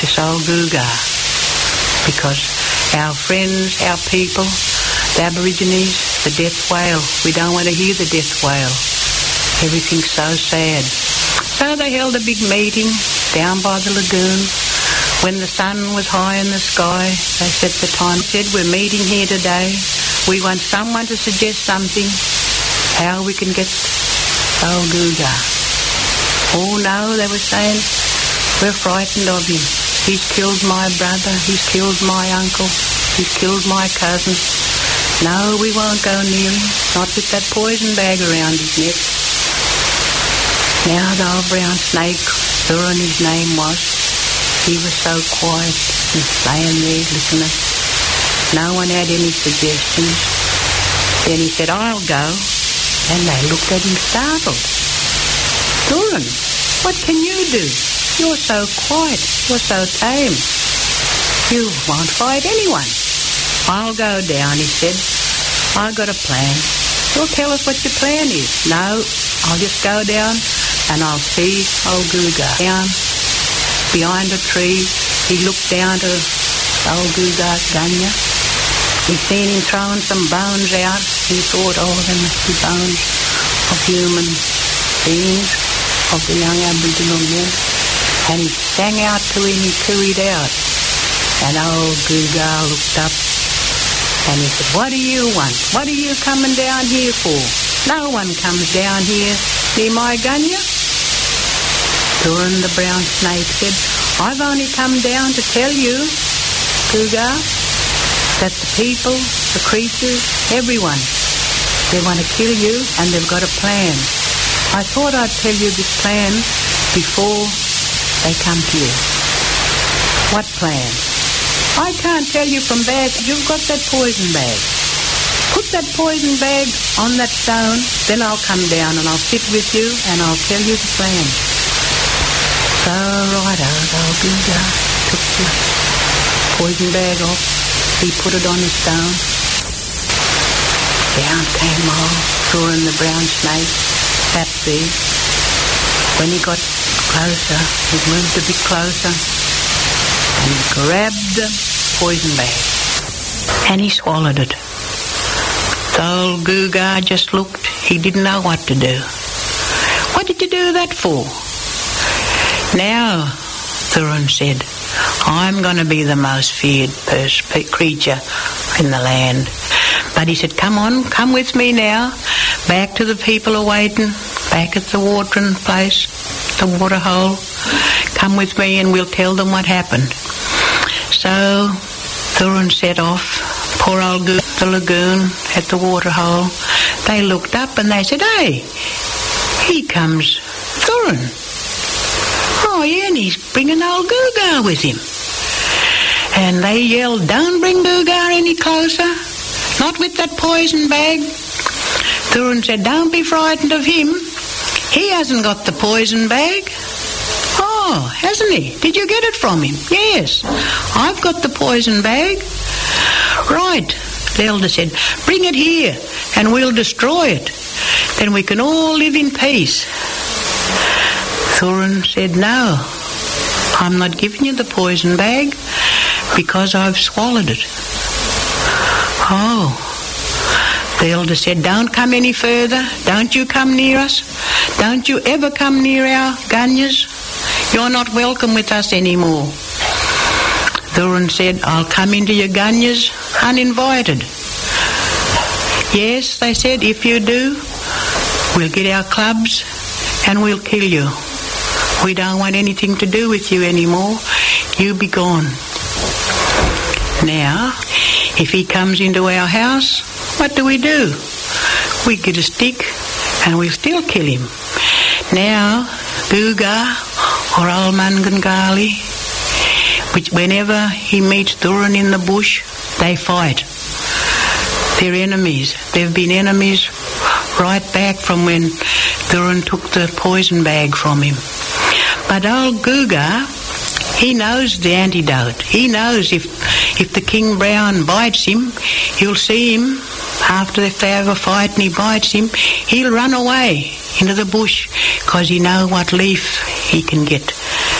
this old Gugar, because our friends, our people, the Aborigines, the death wail, we don't want to hear the death wail. Everything's so sad. So they held a big meeting down by the lagoon. When the sun was high in the sky, they set the time, said, we're meeting here today. We want someone to suggest something, how we can get old Gugar. Oh no, they were saying, we're frightened of him. He's killed my brother, he's killed my uncle, he's killed my cousin. No, we won't go near him, not with that poison bag around his neck. Now the old brown snake, Thurin his name was, he was so quiet and laying there listening. No one had any suggestions. Then he said, I'll go. And they looked at him startled. Thurin, what can you do? You're so quiet. You're so tame. You won't fight anyone. I'll go down, he said. I've got a plan. You'll tell us what your plan is. No, I'll just go down and I'll see old Gugar. Down behind a tree, he looked down to old Gugar's gunya. He seen him throwing some bones out. He thought, oh, there must be bones of human beings, of the young Aboriginal men. And he sang out to him, he cooed out. And old Gugar looked up and he said, what do you want? What are you coming down here for? No one comes down here near my gunya. Thurin the brown snake said, I've only come down to tell you, Gugar, that the people, the creatures, everyone, they want to kill you and they've got a plan. I thought I'd tell you this plan before they come to you. What plan? I can't tell you from back. You've got that poison bag. Put that poison bag on that stone, then I'll come down and I'll sit with you and I'll tell you the plan. So right old Gugar took the poison bag off. He put it on the stone. Down came old Thurin the brown snake, sat there. When he got closer, he moved a bit closer and he grabbed the poison bag and he swallowed it. So old Gugar just looked. He didn't know what to do. What did you do that for? Now, Thurin said, I'm going to be the most feared creature in the land. But he said, come on, come with me now, back to the people are waiting, back at the watering place, the water hole. Come with me and we'll tell them what happened. So Thurin set off, poor old the lagoon at the water hole. They looked up and they said, hey, here comes Thurin. Oh, yeah, and he's bringing old Gugar with him. And they yelled, don't bring Gugar any closer, not with that poison bag. Thurin said, don't be frightened of him. He hasn't got the poison bag. Oh, hasn't he? Did you get it from him? Yes, I've got the poison bag. Right, the elder said, bring it here and we'll destroy it. Then we can all live in peace. Thurin said, no, I'm not giving you the poison bag because I've swallowed it. Oh, the elder said, don't come any further. Don't you come near us. Don't you ever come near our gunyas. You're not welcome with us anymore. Thurin said, I'll come into your gunyas uninvited. Yes, they said, if you do, we'll get our clubs and we'll kill you. We don't want anything to do with you anymore. You be gone. Now, if he comes into our house, what do? We get a stick and we'll still kill him. Now, Gugar or old Mangangali, which whenever he meets Thurin in the bush, they fight. They're enemies. They've been enemies right back from when Thurin took the poison bag from him. But old Gugar, he knows the antidote. He knows if the King Brown bites him, you'll see him, after if they have a fight and he bites him, he'll run away into the bush because he knows what leaf he can get.